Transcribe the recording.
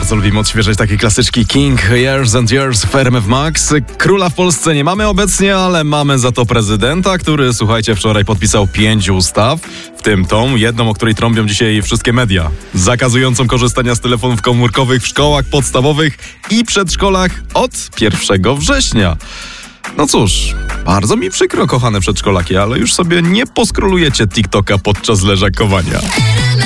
bardzo lubimy odświeżać takie klasyczki. King, Years and Years w RMF Max. Króla w Polsce nie mamy obecnie, ale mamy za to prezydenta, który, słuchajcie, wczoraj podpisał 5 ustaw, w tym tą, jedną, o której trąbią dzisiaj wszystkie media, zakazującą korzystania z telefonów komórkowych w szkołach podstawowych i przedszkolach od 1 września. No cóż, bardzo mi przykro, kochane przedszkolaki, ale już sobie nie poskrolujecie TikToka podczas leżakowania.